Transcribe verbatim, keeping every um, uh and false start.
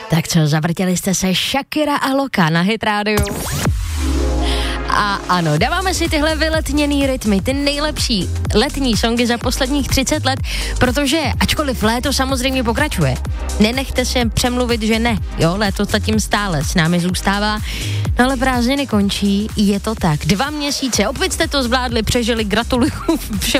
Tak co, zavrtěli jste se Shakira a Loka na Hit Radio. A ano, dáváme si tyhle vyletněný rytmy, ty nejlepší letní songy za posledních třicet let, protože ačkoliv léto samozřejmě pokračuje, nenechte se přemluvit, že ne, jo, léto zatím stále s námi zůstává, no ale prázdniny končí, je to tak, dva měsíce, opět jste to zvládli, přežili, gratuluju všem